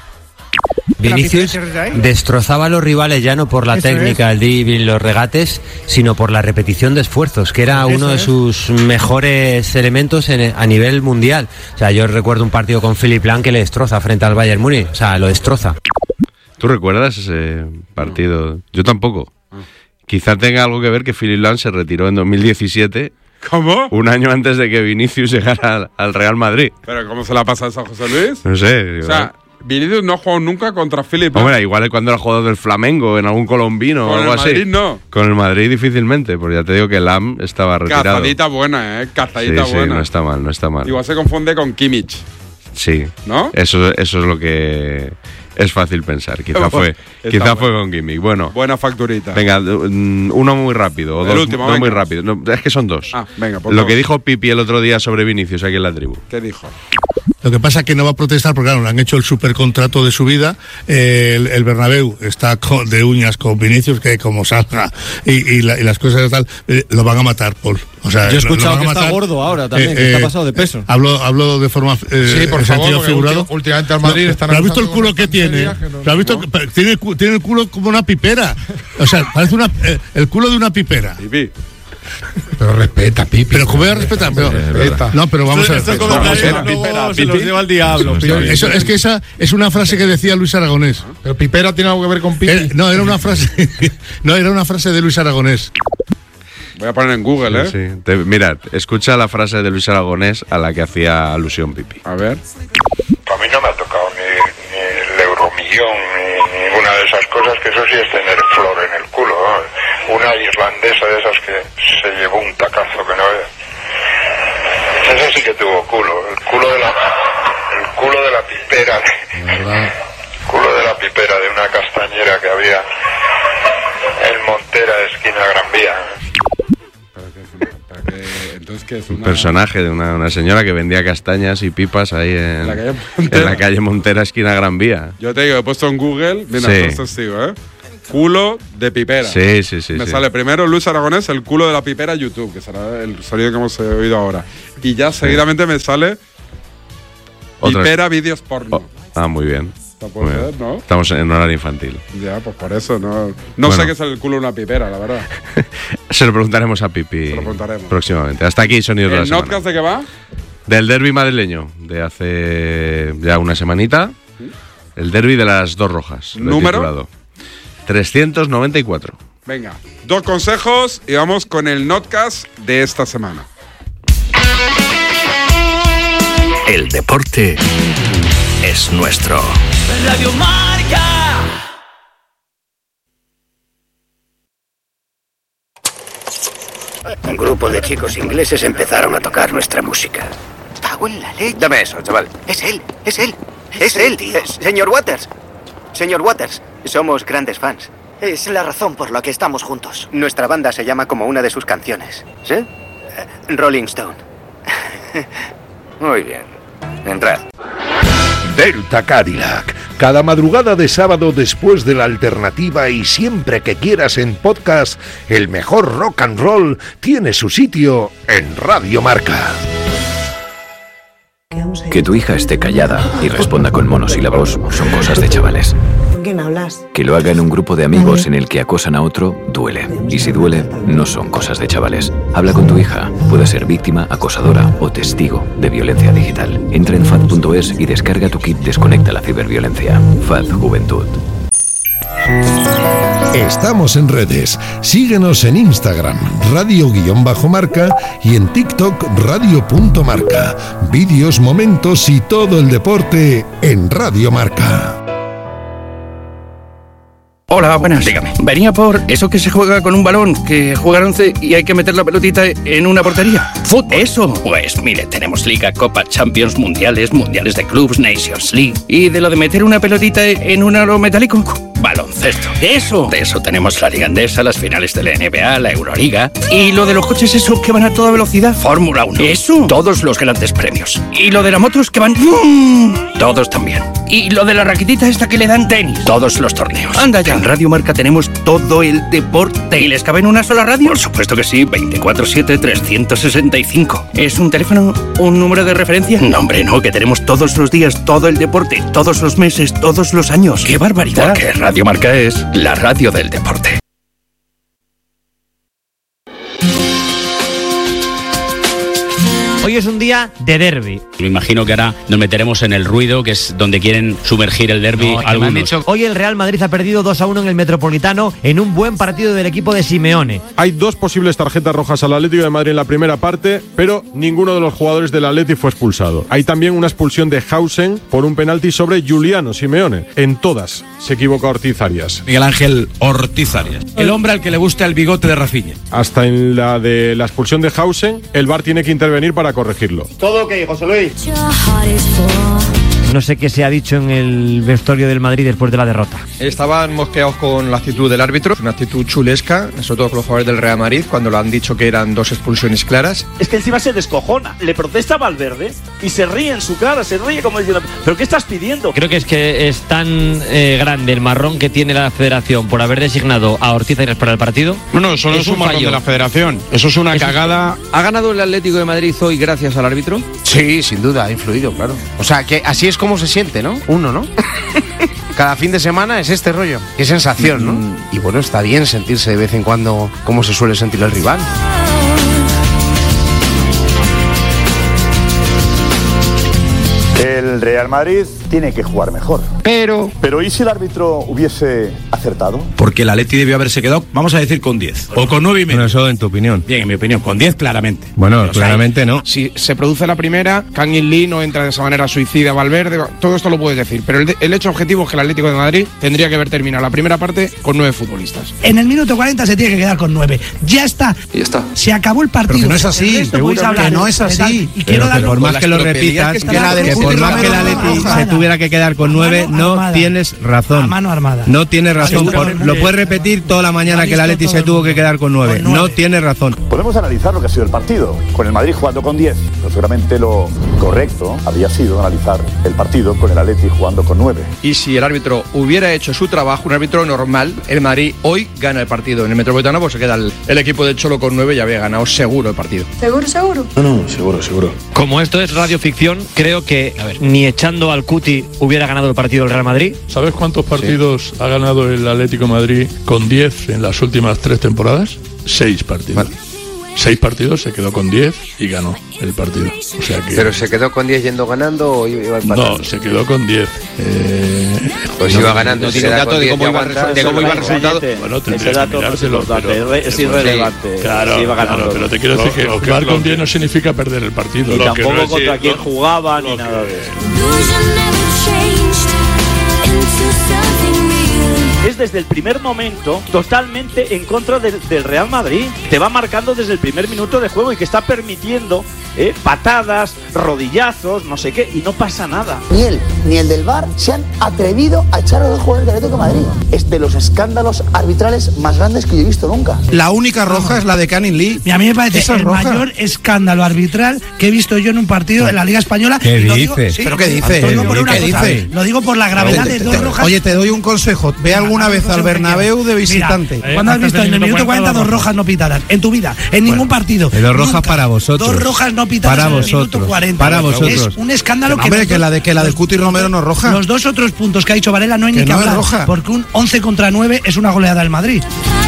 Vinicius destrozaba a los rivales ya no por la Eso técnica, el dribbling, los regates, sino por la repetición de esfuerzos, que era Eso uno de es. sus mejores elementos en- a nivel mundial. O sea, yo recuerdo un partido con Philipp Lahm que le destroza frente al Bayern Múnich, o sea, lo destroza. ¿Tú recuerdas ese partido? Yo tampoco. Quizá tenga algo que ver que Philipp Lahm se retiró en dos mil diecisiete. ¿Cómo? Un año antes de que Vinicius llegara al, al Real Madrid. ¿Pero cómo se la pasa a José Luis? No sé. O sea, Vinicius no ha jugado nunca contra Philipp Lahm. Hombre, igual cuando era jugador del Flamengo, en algún colombino o Con algo el así. Madrid no. Con el Madrid difícilmente, porque ya te digo que Lam estaba retirado. Cazadita buena, ¿eh? Cazadita sí, sí, buena. no está mal, no está mal. Igual se confunde con Kimmich. Sí. ¿No? Eso, eso es lo que es fácil pensar. Quizá fue, Está quizá bueno. fue con Kimmich. Bueno. Buena facturita. Venga, mm, uno muy rápido. O El dos, último, dos venga. muy rápido. No, es que son dos. Ah, venga, pues Lo dos. que dijo Pipi el otro día sobre Vinicius aquí en la tribu. ¿Qué dijo? Lo que pasa es que no va a protestar porque, claro, le han hecho el supercontrato de su vida. Eh, el, el Bernabéu está con- de uñas con Vinicius, que como salga y, y, la- y las cosas tal, eh, lo van a matar, Paul. O sea, Yo he lo- lo escuchado van a que está matar. gordo ahora también, Eh, que está eh, pasado de peso. Hablo, hablo de forma eh, Sí, por en favor, sentido porque figurado. ulti- últimamente al Madrid No, están ¿pero ¿Has visto el acusando culo con que unas tiene? tonterías que no- ¿Lo has visto? no. Que- Tiene, el cu- tiene el culo como una pipera. O sea, parece una, eh, el culo de una pipera. Pipi. Pero respeta, Pipi. Pero como voy a respetar, pero, Respeta. no, pero vamos a ver. Esto es como Vamos a que ver. luego se los lleva al diablo. Pero eso, es que esa es una frase que decía Luis Aragonés. Pero Pipera tiene algo que ver con Pipi. Eh, no, era una frase. No, era una frase de Luis Aragonés. Voy a poner en Google, ¿eh? Sí. Te- mirad, escucha la frase de Luis Aragonés a la que hacía alusión Pipi. A ver. A mí no me ha tocado ni, ni el euromillón ni ninguna de esas cosas, que eso sí es tener flor en el culo, ¿no? Una irlandesa de esas que se llevó un tacazo que no veas. Ese sí que tuvo culo, el culo de la el culo de la pipera, el culo de la pipera de una castañera que había en Montera, esquina Gran Vía. Entonces, ¿qué es Un una personaje de una, una señora que vendía castañas y pipas ahí en, la calle en Montera? la calle Montera, esquina Gran Vía. Yo te digo, he puesto en Google, mira, Sí. esto es testigo, ¿eh? Culo de pipera. Sí, sí, sí. Me sí. sale primero Luis Aragonés, el culo de la pipera YouTube, que será el sonido que hemos eh, oído ahora. Y ya seguidamente me sale Otras- pipera vídeos porno. Oh, ah, muy bien. Está por Muy bien. ver, ¿no? Estamos en horario infantil. Ya, pues por eso, no, no Bueno. sé qué es el culo de una pipera, la verdad. Se lo preguntaremos a Pipi Se lo preguntaremos. próximamente. Hasta aquí Sonidos de la ¿El Semana. notcast de qué va? Del derbi madrileño, de hace ya una semanita. El derbi de las dos rojas. lo he ¿Número? titulado. trescientos noventa y cuatro. Venga, dos consejos y vamos con el notcast de esta semana. El deporte es nuestro. Radio Marca. Un grupo de chicos ingleses empezaron a tocar nuestra música. Cago en la leche. Dame eso, chaval. Es él, es él, es, él. Eh, señor Waters. Señor Waters, somos grandes fans. Es la razón por la que estamos juntos. Nuestra banda se llama como una de sus canciones. ¿Sí? Eh, Rolling Stone. Muy bien. Entrad. Delta Cadillac. Cada madrugada de sábado después de la alternativa y siempre que quieras en podcast, el mejor rock and roll tiene su sitio en Radio Marca. Que tu hija esté callada y responda con monosílabos son cosas de chavales. ¿Con quién hablas? Que lo haga en un grupo de amigos en el que acosan a otro, duele. Y si duele, no son cosas de chavales. Habla con tu hija. Puede ser víctima, acosadora o testigo de violencia digital. Entra en fad punto es y descarga tu kit Desconecta la ciberviolencia. F A D Juventud. Estamos en redes. Síguenos en Instagram, radio-marca y en TikTok, radio.marca. Vídeos, momentos y todo el deporte en Radio Marca. Hola, buenas. Dígame. Venía por eso que se juega con un balón, que juega once y hay que meter la pelotita en una portería. ¿Fútbol? Eso. Pues mire, tenemos Liga, Copa, Champions, Mundiales, Mundiales de Clubs, Nations League. Y de lo de meter una pelotita en un aro metálico, baloncesto. De eso. De eso tenemos la Liga Andesa, las finales de la N B A, la Euroliga. Y lo de los coches, eso, que van a toda velocidad, Fórmula uno. Eso. Todos los grandes premios. Y lo de las motos, que van... Todos también. Y lo de la raquetita esta que le dan tenis. Todos los torneos. Anda ya. En Radio Marca tenemos todo el deporte. ¿Y les cabe en una sola radio? Por supuesto que sí. veinticuatro siete, trescientos sesenta y cinco. ¿Es un teléfono? ¿Un número de referencia? No, hombre, no. Que tenemos todos los días, todo el deporte, todos los meses, todos los años. ¡Qué barbaridad! Porque Radio Marca es la radio del deporte. Hoy es un día de derbi. Me imagino que ahora nos meteremos en el ruido, que es donde quieren sumergir el derbi No, algunos. me han dicho... Hoy el Real Madrid ha perdido dos a uno en el Metropolitano en un buen partido del equipo de Simeone. Hay dos posibles tarjetas rojas al Atlético de Madrid en la primera parte, pero ninguno de los jugadores del Atlético fue expulsado. Hay también una expulsión de Hausen por un penalti sobre Giuliano Simeone. En todas se equivoca Ortiz Arias. Miguel Ángel Ortiz Arias. El hombre al que le gusta el bigote de Rafinha. Hasta en la de la expulsión de Hausen, el V A R tiene que intervenir para corregirlo. Todo ok, José Luis. No sé qué se ha dicho en el vestuario del Madrid después de la derrota. Estaban mosqueados con la actitud del árbitro, una actitud chulesca, sobre todo con los jugadores del Real Madrid, cuando lo han dicho que eran dos expulsiones claras. Es que encima se descojona, le protesta a Valverde y se ríe en su cara, se ríe como diciendo, ¿pero qué estás pidiendo? Creo que es que es tan eh, grande el marrón que tiene la federación por haber designado a Ortiz Arias para el partido. No, no, eso no es, es un, un marrón de la federación, eso es una es cagada. ¿Ha ganado el Atlético de Madrid hoy gracias al árbitro? Sí, sin duda, ha influido, claro. O sea, que así es como se siente, ¿no? Uno, ¿no? Cada fin de semana es este rollo. Qué sensación, ¿no? Mm. Y bueno, está bien sentirse de vez en cuando como se suele sentir el rival. El Real Madrid tiene que jugar mejor. Pero... Pero ¿y si el árbitro hubiese acertado? Porque el Atleti debió haberse quedado, vamos a decir, con diez. O con nueve y medio. Bueno, eso en tu opinión. Bien, en mi opinión, con diez claramente. Bueno, Pero, claramente o sea, no. Si se produce la primera, Kangin Lee no entra de esa manera suicida, Valverde, todo esto lo puedes decir. Pero el, de, el hecho objetivo es que el Atlético de Madrid tendría que haber terminado la primera parte con nueve futbolistas. En el minuto cuarenta se tiene que quedar con nueve. Ya está. Y ya está. Se acabó el partido. Pero que no es así. Podéis hablar, que no es así. Y quiero dar por más que lo repitas, que, que por más que el Atleti se tuviera que quedar con nueve, no armada. Tienes razón. A mano armada. No tienes razón. Por, lo puedes repetir toda la mañana que el Atleti se tuvo que quedar con nueve. No tienes razón. Podemos analizar lo que ha sido el partido. Con el Madrid jugando con diez. Pero seguramente lo correcto habría sido analizar el partido con el Atleti jugando con nueve. Y si el árbitro hubiera hecho su trabajo, un árbitro normal, el Madrid hoy gana el partido. En el Metropolitano pues se queda el, el equipo del Cholo con nueve y había ganado seguro el partido. ¿Seguro, seguro? No, no, seguro, seguro. Como esto es radioficción, creo que a ver, ni echando al Cuti hubiera ganado el partido del Real Madrid. ¿Sabes cuántos partidos sí. ha ganado el Atlético de Madrid con diez en las últimas tres temporadas? Seis partidos. Vale. Seis partidos, se quedó con diez y ganó el partido. O sea que... ¿Pero se quedó con diez yendo ganando o iba empatando? No, se quedó con diez. Eh... Pues no, iba ganando. No tiene dato de cómo iba el resultado. Bueno, tendrías que mirárselo. Pero, es irrelevante. Sí, claro, si iba ganando. Claro, pero te quiero decir que jugar con diez no significa perder el partido. Y lo tampoco que no contra es, quién lo, jugaba lo ni nada de eso. Es desde el primer momento totalmente en contra de, del Real Madrid. Te va marcando desde el primer minuto de juego y que está permitiendo eh, patadas, rodillazos, no sé qué, y no pasa nada. Ni él ni el del V A R se han atrevido a echar a los dos jugadores del Atlético de Madrid. Es de los escándalos arbitrales más grandes que yo he visto nunca. La única roja es la de Kangin Lee. Y a mí me parece el roja? mayor escándalo arbitral que he visto yo en un partido en la Liga Española. ¿Qué dices? Digo, sí, ¿Pero qué dices? Lo digo por, una ¿Qué cosa, dice? Lo digo por la gravedad de dos rojas. Oye, te doy un consejo. Ve alguna vez al Bernabéu de visitante. Mira, ¿cuándo has visto en el minuto cuarenta dos rojas no pitadas? En tu vida, en ningún bueno, partido. Dos rojas para vosotros. Dos rojas no pitadas para en el vosotros, minuto cuarenta. para vosotros. Es un escándalo que, que... hombre, que la de que la del Cuti Romero no es roja. Los dos otros puntos que ha dicho Varela no hay Que ni que no es hablar, roja. porque un once contra nueve es una goleada del Madrid.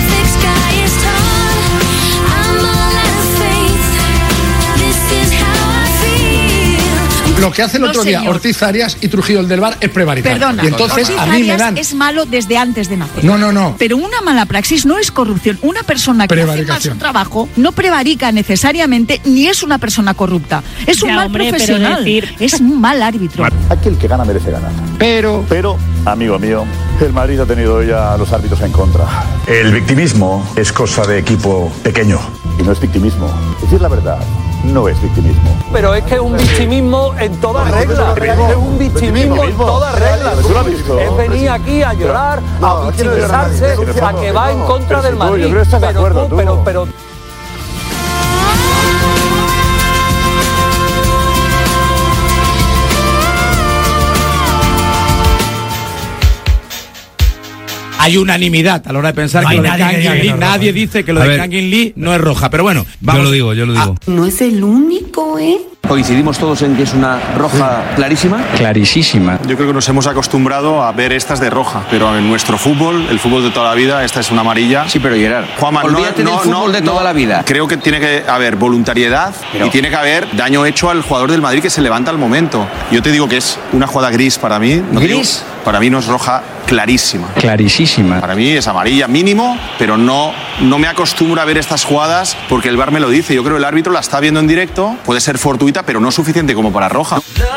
Lo que hace el No, otro día señor. Ortiz Arias y Trujillo el del Bar es prevaricar. Perdona, Y entonces Ortiz a mí me Arias dan... es malo desde antes de nacer. No, no, no. Pero una mala praxis no es corrupción. Una persona que hace mal Prevaricación. su trabajo no prevarica necesariamente ni es una persona corrupta. Es un Ya, mal hombre, pero profesional. decir- Es un mal árbitro. Aquí el que gana merece ganar. Pero... Pero, amigo mío, el Madrid ha tenido hoy a los árbitros en contra. El victimismo es cosa de equipo pequeño. Y no es victimismo. Decir la verdad no es victimismo. Pero es que es un victimismo en toda regla. Es un victimismo en toda regla. ¿Tú lo has visto? Es venir aquí a llorar, a aquí no llora nadie. victimizarse, a que va en contra Pero del si tú, Madrid. yo creo que estás de Pero acuerdo, tú, tú. pero, pero Hay unanimidad a la hora de pensar No que hay lo de nadie que Kangin diga que Lee, no es nadie roja. dice que lo A de ver. Kangin Lee no es roja. Pero bueno, vamos. Yo lo digo, yo lo digo. No es el único, ¿eh? ¿Coincidimos todos en que es una roja clarísima? clarísima. Yo creo que nos hemos acostumbrado a ver estas de roja, pero en nuestro fútbol, el fútbol de toda la vida, esta es una amarilla. Sí, pero Gerard, Juanma, olvídate del fútbol de toda la vida. Creo que tiene que haber voluntariedad Pero- y tiene que haber daño hecho al jugador del Madrid que se levanta al momento. Yo te digo que es una jugada gris para mí. No te digo- ¿Gris? para mí no es roja clarísima. Clarísima. Para mí es amarilla mínimo, pero no, no me acostumbro a ver estas jugadas porque el V A R me lo dice. Yo creo que el árbitro la está viendo en directo, puede ser fortuita, pero no suficiente como para roja.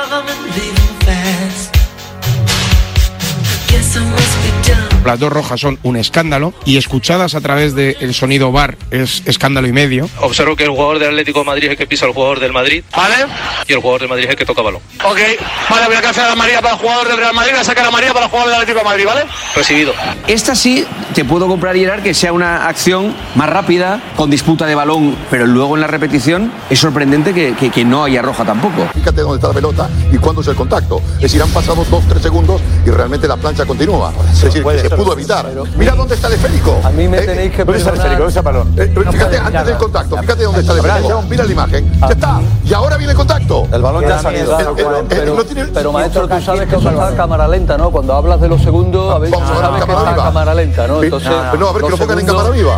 Las dos rojas son un escándalo y escuchadas a través del sonido V A R es escándalo y medio. Observo que el jugador del Atlético de Madrid es el que pisa al jugador del Madrid. ¿Vale? Y el jugador del Madrid es el que toca balón. Ok. Vale, voy a cancelar la María para el jugador del Real Madrid, voy a sacar a María para el jugador del Atlético de Madrid, ¿vale? Recibido. Esta sí te puedo comprar, Gerard, que sea una acción más rápida, con disputa de balón, pero luego en la repetición es sorprendente que, que- que no haya roja tampoco. Fíjate dónde está la pelota y cuándo es el contacto. Es decir, han pasado dos, tres segundos y realmente la plancha continúa. Es decir, que se pudo evitar. Mira dónde está el esférico. A mí me tenéis que ¿Dónde está el esférico? ¿Dónde está el balón? Eh, eh, fíjate, antes del contacto, fíjate dónde está el esférico. Mira la imagen. Ya está. Y ahora viene el contacto. El balón ya ha salido. Pero maestro, tú sabes que eso está a cámara lenta, ¿no? Cuando hablas de los segundos, a veces Vamos a ver sabes en que cámara está a viva. cámara lenta, ¿no? Sí, Entonces, no, no, a ver que los lo pongan en segundos- cámara viva.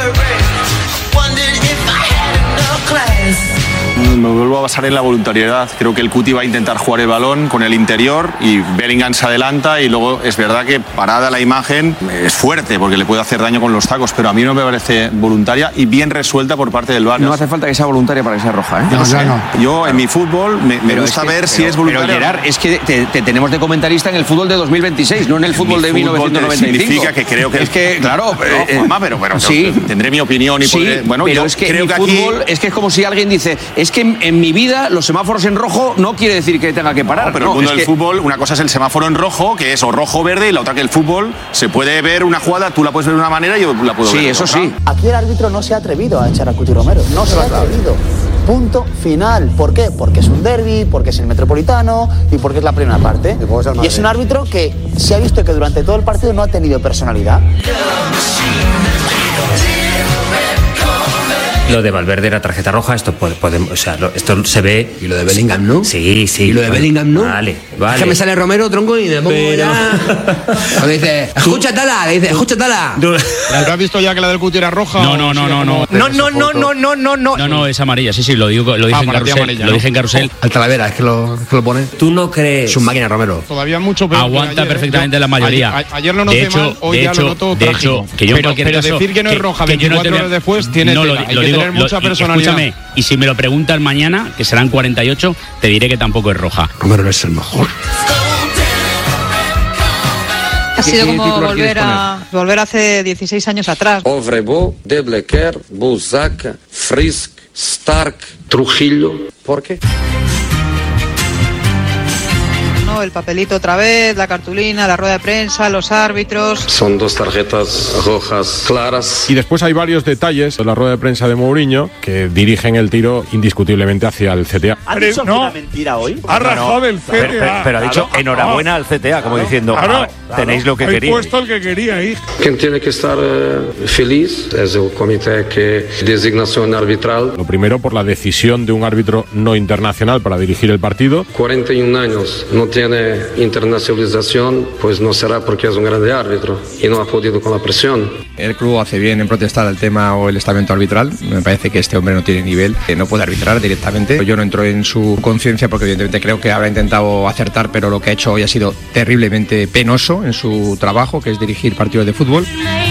Me vuelvo a basar en la voluntariedad. Creo que el Cuti va a intentar jugar el balón con el interior y Bellingham se adelanta y luego es verdad que parada la imagen es fuerte porque le puede hacer daño con los tacos, pero a mí no me parece voluntaria y bien resuelta por parte del V A R. No hace falta que sea voluntaria para que sea roja, ¿eh? Yo no sé. Yo en mi fútbol me, me Pero gusta es que- ver si pero- es voluntaria. Pero Gerard, es que te, te tenemos de comentarista en el fútbol de dos mil veintiséis, no en el fútbol Mi de mil novecientos noventa y cinco. significa que creo que es que claro, No, eh, eh, Juanma, pero, pero sí, tendré mi opinión y sí, podré- bueno, pero yo es que creo en que mi aquí fútbol es que es como si alguien dice, es que en, en mi vida los semáforos en rojo no quiere decir que tenga que parar. No, pero No, el mundo es del que- fútbol, una cosa es el semáforo en rojo, que es o rojo o verde, y la otra que el fútbol se puede ver una jugada, tú la puedes ver de una manera y yo la puedo ver de otra. Aquí el árbitro no se ha atrevido a echar a Cuti Romero. No se ha atrevido. Punto final. ¿Por qué? Porque es un derbi, porque es el Metropolitano y porque es la primera parte. Y es un árbitro que se ha visto que durante todo el partido no ha tenido personalidad. Lo de Valverde era tarjeta roja, esto puede, podemos, o sea, lo- esto se ve. ¿Y lo de Bellingham no? Sí, sí. ¿Y lo de vale. Bellingham no? Vale, vale. Es que me sale Romero, tronco, y me pongo Pero- ya... Cuando dice, escucha tala, le dice, escucha tala. ¿Pero has visto ya que la del Cuti era roja? No, o no, no, sigue no, como- no. No, no, no, no, no, no, no. No, no, es amarilla, sí, sí, lo digo, lo dije Ah, en para ti carrusel. amarilla, lo ¿no? dije en carrusel. Al Talavera, es que lo, es que lo pone. Tú no crees. Es un máquina, Romero. Todavía mucho peor que Aguanta ayer, ¿eh? perfectamente Yo- la mayoría. Ayer, ayer lo noté de hecho, mal, hoy de ya hecho, lo noto de trágico. hecho, que yo en pero, cualquier pero caso, decir que no es roja que yo no veinticuatro tendría- horas después tiene no, lo, tela, hay lo que digo, tener lo- mucha y- personalidad. Escúchame, y si me lo preguntan mañana, que serán cuarenta y ocho, te diré que tampoco es roja. Romero no es el mejor. Ha sido ¿Qué como titular volver quieres a volver hace dieciséis años atrás. Ovrebo, Deblequer, Buzac, Frisk, Stark, Trujillo. ¿Por qué? ¿no? El papelito otra vez, la cartulina, la rueda de prensa, los árbitros. Son dos tarjetas rojas claras. Y después hay varios detalles de la rueda de prensa de Mourinho que dirigen el tiro indiscutiblemente hacia el C T A. ¿Ha dicho no. una mentira hoy? Ha rajado del C T A. Pero, pero, pero ha dicho claro, enhorabuena al C T A, como claro, diciendo, claro, ah, tenéis lo que He queríais. puesto el que queríais. Quien tiene que estar eh, feliz es el comité que designación arbitral. Lo primero por la decisión de un árbitro no internacional para dirigir el partido. cuarenta y un años, no tiene internacionalización, pues no será porque es un grande árbitro y no ha podido con la presión. El club hace bien en protestar al tema o el estamento arbitral. Me parece que este hombre no tiene nivel, que no puede arbitrar directamente. Yo no entro en su conciencia porque evidentemente creo que habrá intentado acertar, pero lo que ha hecho hoy ha sido terriblemente penoso en su trabajo, que es dirigir partidos de fútbol.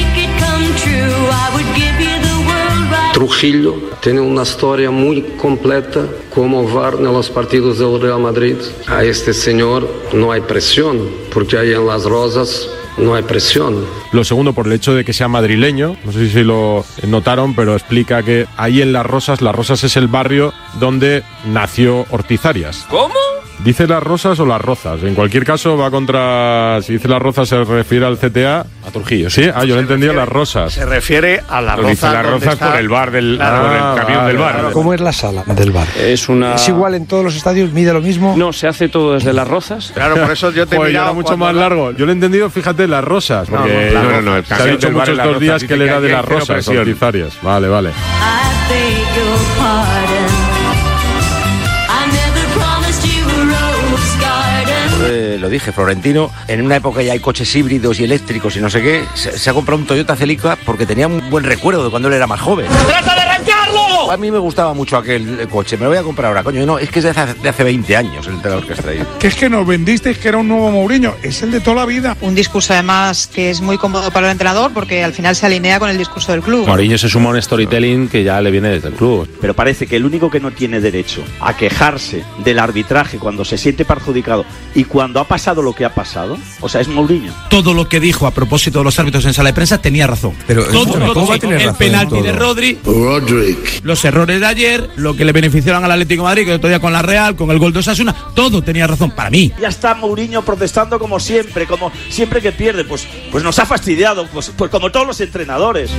Trujillo tiene una historia muy completa como V A R en los partidos del Real Madrid. A este señor no hay presión, porque ahí en Las Rosas no hay presión. Lo segundo por el hecho de que sea madrileño, no sé si lo notaron, pero explica que ahí en Las Rosas, Las Rosas es el barrio donde nació Ortiz Arias. ¿Cómo? ¿Dice Las Rosas o Las Rozas? En cualquier caso va contra... Si dice Las Rozas se refiere al C T A. A Trujillo, ¿sí? Ah, yo lo entendía Las Rosas. Se refiere a Las Lo dice Rozas. Las Rozas por el bar del, Claro. por el camión vale, del bar. vale. ¿Cómo es la sala del bar? Es una... ¿Es igual en todos los estadios? ¿Mide lo mismo? No, se hace todo desde Las Rozas. Claro, por eso yo te he Joder, mirado era mucho cuando- más largo. Yo lo he entendido, fíjate, Las Rosas. Porque no, no, no, el se ha camión dicho del bar muchos en Las estos días Rozas que él dice era que de aquí Las hay cero Rosas, presión. Ortiz Arias. Vale, vale. Eh, lo dije, Florentino, en una época ya hay coches híbridos y eléctricos y no sé qué, se, se ha comprado un Toyota Celica porque tenía un buen recuerdo de cuando él era más joven. ¡Trata de arrancarlo! A mí me gustaba mucho aquel coche, me lo voy a comprar ahora, coño, no, es que es de hace, de hace veinte años el entrenador que has traído. Que es que nos vendisteis que era un nuevo Mourinho. Es el de toda la vida. Un discurso además que es muy cómodo para el entrenador porque al final se alinea con el discurso del club. Mourinho se suma a un storytelling que ya le viene desde el club. Pero parece que el único que no tiene derecho a quejarse del arbitraje cuando se siente perjudicado y cuando ha pasado lo que ha pasado, o sea, es Mourinho. Todo lo que dijo a propósito de los árbitros en sala de prensa tenía razón. Pero, todo, escúchame, todo, ¿cómo va a sí, tener el razón penalti en todo? de Rodri, Rodrick. los errores de ayer, lo que le beneficiaron al Atlético de Madrid, que el otro día con la Real, con el gol de Osasuna, todo tenía razón para mí. Ya está Mourinho protestando como siempre, como siempre que pierde, pues, pues nos ha fastidiado, pues, pues como todos los entrenadores.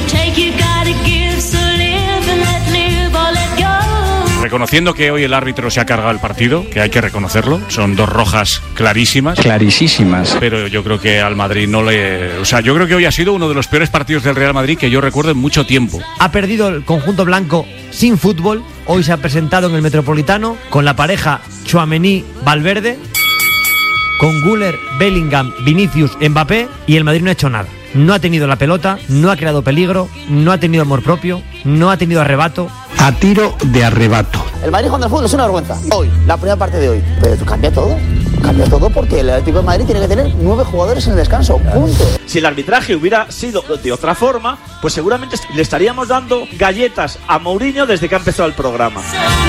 Reconociendo que hoy el árbitro se ha cargado el partido, que hay que reconocerlo, son dos rojas clarísimas. Clarísimas. Pero yo creo que al Madrid no le... O sea, yo creo que hoy ha sido uno de los peores partidos del Real Madrid que yo recuerdo en mucho tiempo. Ha perdido el conjunto blanco sin fútbol. Hoy se ha presentado en el Metropolitano con la pareja Tchouaméni-Valverde, con Güler, Bellingham, Vinicius, Mbappé, y el Madrid no ha hecho nada. No ha tenido la pelota, no ha creado peligro, no ha tenido amor propio, no ha tenido arrebato. A tiro de arrebato. El Madrid jugando al fútbol es una vergüenza. Hoy, la primera parte de hoy. Pero tú cambia todo. Cambia todo porque el Atlético de Madrid tiene que tener nueve jugadores en el descanso. Punto. Si el arbitraje hubiera sido de otra forma, pues seguramente le estaríamos dando galletas a Mourinho desde que ha empezado el programa.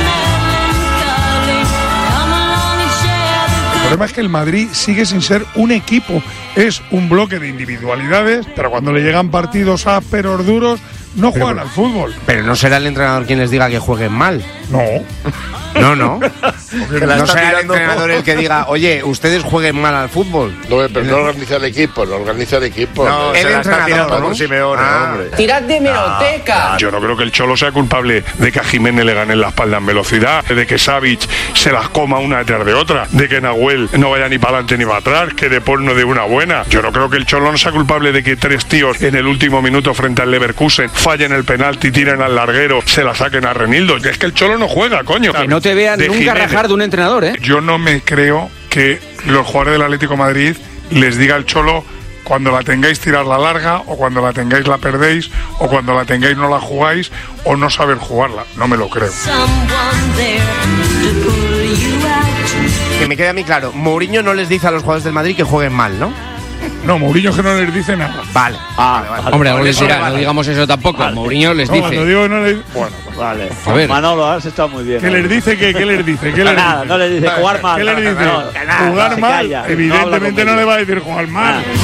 El problema es que el Madrid sigue sin ser un equipo. Es un bloque de individualidades, pero cuando le llegan partidos ásperos, duros, no juegan al fútbol. Pero no será el entrenador quien les diga que jueguen mal. No. No, no. Que la No está será el tirando. entrenador el que diga, oye, ustedes jueguen mal al fútbol. No, pero no organiza el equipo, no organiza el equipo. No, el entrenador, ¿no? Simeone, Ah. hombre. Tirad de meroteca. Yo no creo que el Cholo sea culpable de que a Jiménez le ganen la espalda en velocidad, de que Savic se las coma una detrás de otra, de que Nahuel no vaya ni para adelante ni para atrás, que De Paul no dé una buena. Yo no creo que el Cholo no sea culpable de que tres tíos en el último minuto frente al Leverkusen fallen el penalti, tiren al larguero, se la saquen a Renildo. Es que el Cholo no juega, coño. Que no te vean De nunca Jiménez. rajar de un entrenador, ¿eh? Yo no me creo que los jugadores del Atlético de Madrid les diga al Cholo: cuando la tengáis tirar la larga, o cuando la tengáis la perdéis, o cuando la tengáis no la jugáis, o no saber jugarla. No me lo creo. Que me quede a mí claro, Mourinho no les dice a los jugadores del Madrid que jueguen mal, ¿no? No, Mourinho que no les dice nada. Vale. Ah, vale, vale. Hombre, algo les Vale, dirá, vale. no digamos eso tampoco. Vale. Mourinho les No, dice. cuando digo no les... Bueno, pues, Vale. A ver. Manolo, has estado muy bien. ¿qué les dice? ¿Qué, qué les dice? ¿Qué les Nada, dice? no les dice jugar mal. ¿Qué les dice? No, que nada, ¿Jugar se mal? calla, no habla Evidentemente con no le ellos. va a decir jugar mal. Ah.